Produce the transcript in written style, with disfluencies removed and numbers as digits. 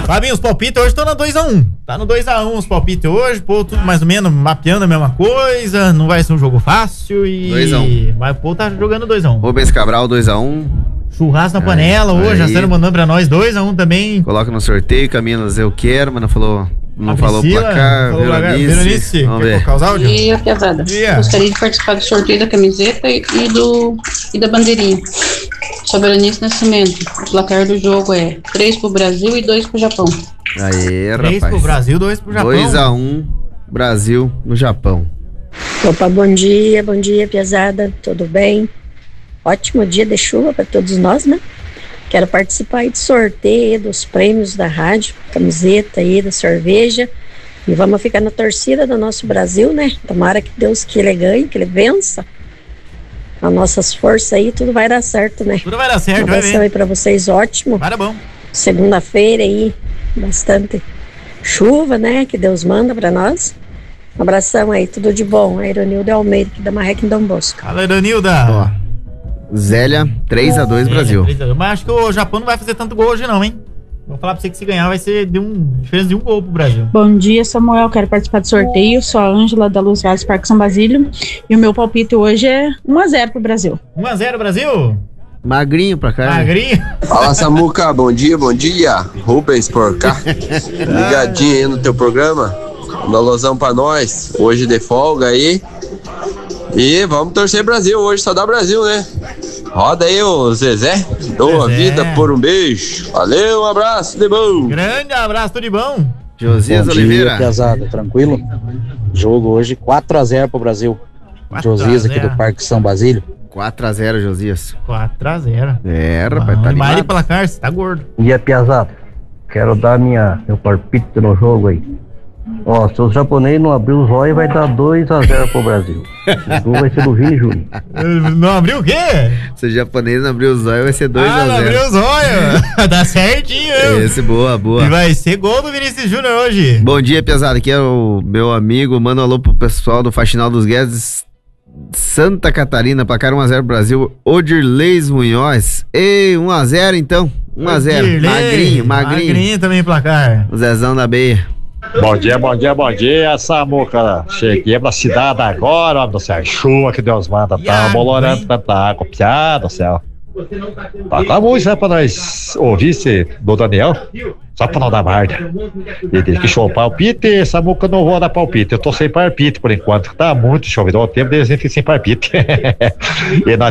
Fabinho, os palpites hoje estão na 2x1. Tá no 2x1 os palpites hoje, pô, tudo mais ou menos mapeando a mesma coisa. Não vai ser um jogo fácil e. 2x1. Mas o pô tá jogando 2x1. Rubens Cabral, 2x1. Churrasco na panela hoje, a Sandra mandando pra nós 2x1 também. Coloca no sorteio, Camilas, eu quero, mas não falou Priscila, placar. Veronice, vamos ver. Quer colocar os áudios? E a pesada. Gostaria de participar do sorteio da camiseta e da bandeirinha. Sou Veronice Nascimento. O placar do jogo é 3 pro Brasil e 2 pro Japão. Aê, rapaz. 3 pro Brasil, 2 pro Japão. 2x1, Brasil no Japão. Opa, bom dia, pesada, tudo bem? Ótimo dia de chuva para todos nós, né? Quero participar aí do sorteio dos prêmios da rádio, camiseta aí, da cerveja. E vamos ficar na torcida do nosso Brasil, né? Tomara que Deus que ele ganhe, que ele vença. As nossas forças aí, tudo vai dar certo, né? Tudo vai dar certo, vai ver. Um abração aí pra vocês, ótimo. Para bom. Segunda-feira aí, bastante chuva, né? Que Deus manda pra nós. Um abração aí, tudo de bom. A Ironilda Almeida, aqui da Marreca em Dom Bosco. Fala, Ironilda. Ó, Zélia, 3x2 Brasil. 3x2. Mas acho que o Japão não vai fazer tanto gol hoje não, hein? Vou falar pra você que se ganhar vai ser diferença de um gol pro Brasil. Bom dia, Samuel. Quero participar do sorteio. Sou a Ângela da Luz Gás Parque São Basílio. E o meu palpite hoje é 1x0 pro Brasil. 1x0 Brasil? Magrinho pra cá. Magrinho. Fala, Samuca. Bom dia. Rubens por cá. Ligadinho aí no teu programa. Um alôzão pra nós. Hoje de folga aí. E vamos torcer Brasil. Hoje só dá Brasil, né? Roda aí o Zezé. Dou a vida por um beijo. Valeu, um abraço, de bom. Grande abraço, tudo de bom. Josias Bom Oliveira. Dia, pesado, tranquilo? Jogo hoje 4x0 pro Brasil. Josias aqui do Parque São Basílio. 4x0, Josias. 4x0. É, rapaz, tá animado. animado. Placar, você tá gordo. E a piazada, quero dar meu palpite no jogo aí. Ó, se os japoneses não abrir os olhos, vai dar 2x0 pro Brasil. O gol vai ser do Vini Júnior. Não abriu o quê? Se o japonês não abrir os olhos, vai ser 2x0. Não abriu os olhos. Dá certinho. Esse, boa. E vai ser gol do Vinícius Júnior hoje. Bom dia, pesado. Aqui é o meu amigo. Manda um alô pro pessoal do Faxinal dos Guedes, Santa Catarina. Placar 1x0 Brasil. Odirleis Munhoz. Ei, 1x0 então. 1x0. Magrinho. Magrinho também placar. O Zezão da Beia. Bom dia, Samuca. Cheguei pra cidade agora, ó, do céu. Chuva que Deus manda, tá molorando tanta água, piada do céu. Tá muito, né, pra nós ouvir esse do Daniel, só pra não dar merda. E tem que show palpite, Samuca, não vou dar palpite, eu tô sem palpite por enquanto, tá muito chovido, o tempo de gente sem palpite. E nós